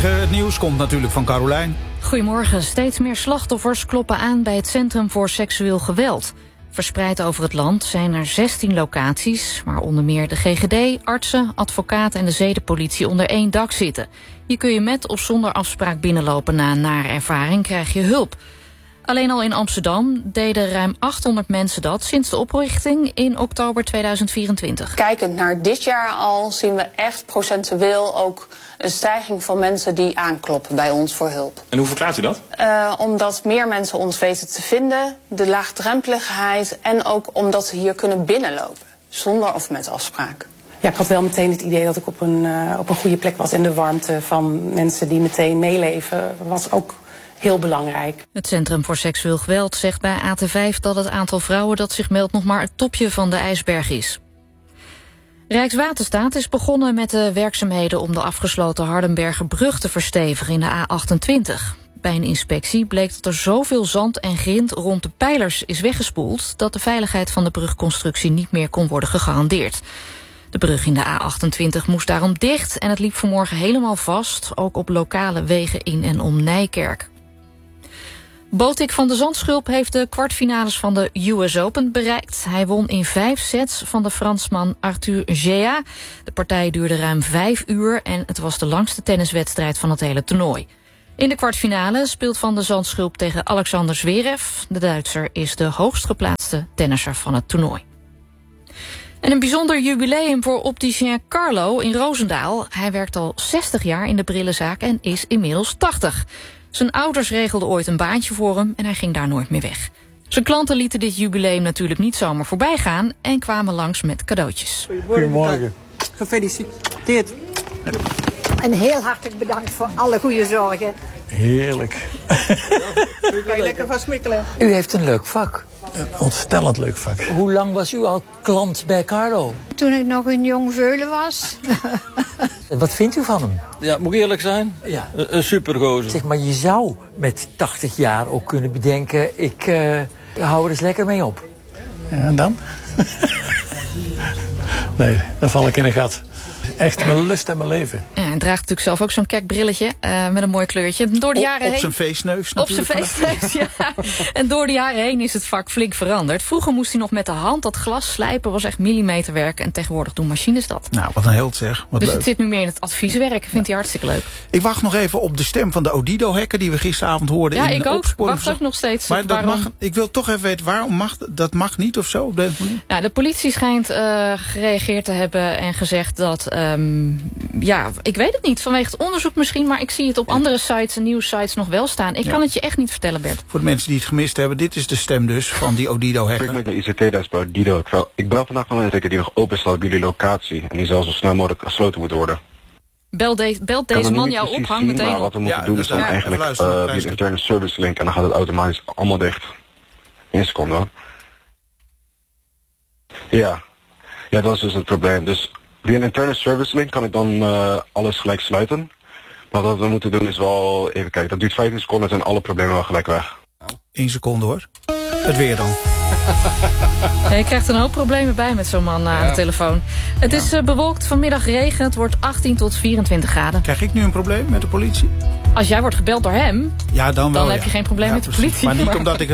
9, het nieuws komt natuurlijk van Carolijn. Goedemorgen. Steeds meer slachtoffers kloppen aan bij het Centrum voor Seksueel Geweld. Verspreid over het land zijn er 16 locaties, waar onder meer de GGD, artsen, advocaten en de zedenpolitie onder één dak zitten. Hier kun je met of zonder afspraak binnenlopen. Na een nare ervaring krijg je hulp. Alleen al in Amsterdam deden ruim 800 mensen dat sinds de oprichting in oktober 2024. Kijkend naar dit jaar al zien we echt procentueel ook een stijging van mensen die aankloppen bij ons voor hulp. En hoe verklaart u dat? Omdat meer mensen ons weten te vinden, de laagdrempeligheid en ook omdat ze hier kunnen binnenlopen, zonder of met afspraak. Ja, ik had wel meteen het idee dat ik op een goede plek was en de warmte van mensen die meteen meeleven was ook heel belangrijk. Het Centrum voor Seksueel Geweld zegt bij AT5 dat het aantal vrouwen dat zich meldt nog maar het topje van de ijsberg is. Rijkswaterstaat is begonnen met de werkzaamheden om de afgesloten Hardenbergerbrug te verstevigen in de A28. Bij een inspectie bleek dat er zoveel zand en grind rond de pijlers is weggespoeld dat de veiligheid van de brugconstructie niet meer kon worden gegarandeerd. De brug in de A28 moest daarom dicht en het liep vanmorgen helemaal vast, ook op lokale wegen in en om Nijkerk. Botik van de Zandschulp heeft de kwartfinales van de US Open bereikt. Hij won in 5 sets van de Fransman Arthur Gea. De partij duurde ruim 5 uur en het was de langste tenniswedstrijd van het hele toernooi. In de kwartfinale speelt Van de Zandschulp tegen Alexander Zverev. De Duitser is de hoogst geplaatste tennisser van het toernooi. En een bijzonder jubileum voor opticien Carlo in Roosendaal. Hij werkt al 60 jaar in de brillenzaak en is inmiddels 80. Zijn ouders regelden ooit een baantje voor hem en hij ging daar nooit meer weg. Zijn klanten lieten dit jubileum natuurlijk niet zomaar voorbij gaan en kwamen langs met cadeautjes. Goedemorgen. Gefeliciteerd. En heel hartelijk bedankt voor alle goede zorgen. Heerlijk. Kan je lekker van smikkelen. U heeft een leuk vak. Een ontstellend leuk vak. Hoe lang was u al klant bij Carlo? Toen ik nog een jong veulen was. Wat vindt u van hem? Ja, moet ik eerlijk zijn? Ja. Een supergozer. Zeg maar, je zou met 80 jaar ook kunnen bedenken, ik hou er eens lekker mee op. Ja, en dan? Nee, dan val ik in een gat. Echt mijn lust en mijn leven. Ja, hij draagt natuurlijk zelf ook zo'n kerkbrilletje met een mooi kleurtje. Door de jaren op heen, zijn feestneus op zijn natuurlijk. feestneus, ja. En door de jaren heen is het vak flink veranderd. Vroeger moest hij nog met de hand dat glas slijpen, was echt millimeterwerk. En tegenwoordig doen machines dat. Nou, wat een held zeg. Wat Dus leuk. het zit nu meer in het advieswerk. Vindt hij hartstikke leuk. Ik wacht nog even op de stem van de Odido-hacker die we gisteravond hoorden. Ja, in ik de ook. opsporing. Wacht ook nog steeds. Maar dat waarom... mag, ik wil toch even weten, waarom mag dat mag niet of zo? Op deze manier? Nou, de politie schijnt gereageerd te hebben en gezegd dat... ja, ik weet het niet, vanwege het onderzoek misschien... maar ik zie het op andere sites en nieuwssites nog wel staan. Ik kan het je echt niet vertellen, Bert. Voor de mensen die het gemist hebben, dit is de stem dus van die Odido-hacker. Ik met de ICT-desk bij Odido. Ik bel vandaag van een zeker die nog open staat op jullie locatie. En die zal zo snel mogelijk gesloten moeten worden. Belt deze man jou op, hang meteen maar op. wat we moeten doen is dan eigenlijk die interne service link. En dan gaat het automatisch allemaal dicht. 1 seconde hoor. Ja, dat is dus het probleem. Dus via een interne service link kan ik dan alles gelijk sluiten. Maar wat we moeten doen is wel, even kijken, dat duurt 15 seconden en zijn alle problemen wel gelijk weg. 1 seconde hoor. Het weer dan. Ja, je krijgt een hoop problemen bij met zo'n man aan de telefoon. Het is bewolkt, vanmiddag regen, het wordt 18 tot 24 graden. Krijg ik nu een probleem met de politie? Als jij wordt gebeld door hem, Ja, dan wel, heb je geen probleem met de precies. politie. Maar niet omdat ik